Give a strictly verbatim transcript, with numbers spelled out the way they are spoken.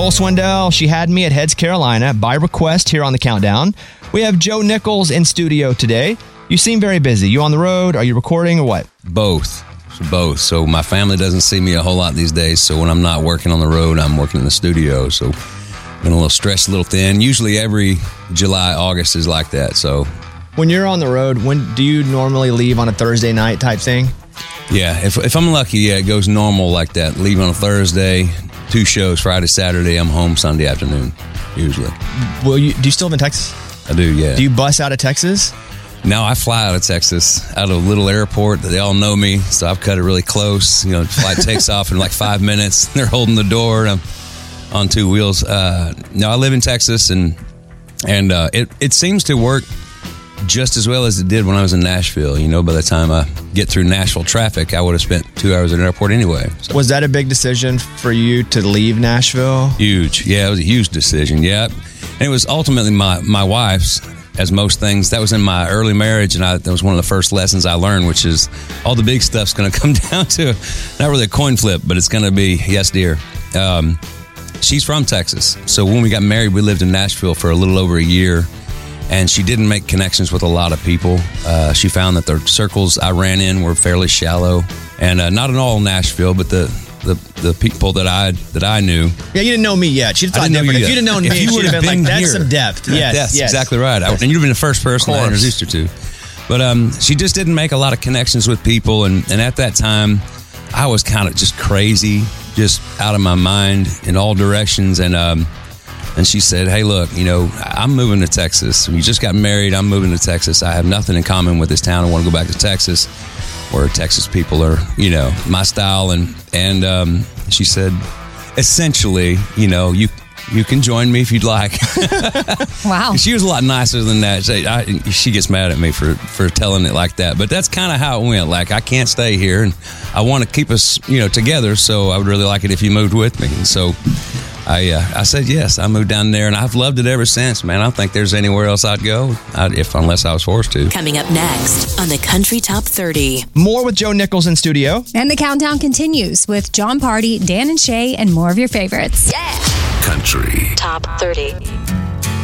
Nicole Swindell, she had me at Heads Carolina by request here on the Countdown. We have Joe Nichols in studio today. You seem very busy. You on the road? Are you recording or what? Both. Both. So my family doesn't see me a whole lot these days. So when I'm not working on the road, I'm working in the studio. So I'm a little stretched, a little thin. Usually every July, August is like that. So when you're on the road, when do you normally leave on a Thursday night type thing? Yeah, if if I'm lucky, yeah, it goes normal like that. Leave on a Thursday, two shows, Friday, Saturday. I'm home Sunday afternoon, usually. Well, you, do you still live in Texas? I do, yeah. Do you bus out of Texas? No, I fly out of Texas, out of a little airport that they all know me, so I've cut it really close. You know, the flight takes off in like five minutes. They're holding the door, and I'm on two wheels. Uh, no, I live in Texas, and and uh, it, it seems to work just as well as it did when I was in Nashville. You know, by the time I get through Nashville traffic, I would have spent two hours at an airport anyway. So. Was that a big decision for you to leave Nashville? Huge. Yeah, it was a huge decision. Yeah. And it was ultimately my, my wife's, as most things. That was in my early marriage, and I, that was one of the first lessons I learned, which is all the big stuff's going to come down to, not really a coin flip, but it's going to be, yes, dear. Um, she's from Texas. So when we got married, we lived in Nashville for a little over a year. And she didn't make connections with a lot of people. Uh, she found that the circles I ran in were fairly shallow, and uh, not in all Nashville, but the, the the people that I that I knew. Yeah, you didn't know me yet. She'd thought different. If you'd have known me, if you would have been, been like, here, that's some depth. Yes, that's yes. exactly right. Yes. I, and you'd have been the first person I introduced her to. But um, she just didn't make a lot of connections with people, and, and at that time, I was kind of just crazy, just out of my mind in all directions, and. Um, And she said, hey, look, you know, I'm moving to Texas. We just got married. I'm moving to Texas. I have nothing in common with this town. I want to go back to Texas, where Texas people are, you know, my style. And and um, she said, essentially, you know, you you can join me if you'd like. Wow. She was a lot nicer than that. She, I, she gets mad at me for, for telling it like that. But that's kind of how it went. Like, I can't stay here, and I want to keep us, you know, together. So I would really like it if you moved with me. And so I uh, I said yes. I moved down there, and I've loved it ever since, man. I don't think there's anywhere else I'd go, I'd, if unless I was forced to. Coming up next on the Country Top thirty. More with Joe Nichols in studio. And the countdown continues with John Party, Dan and Shay, and more of your favorites. Yeah. Country Top thirty.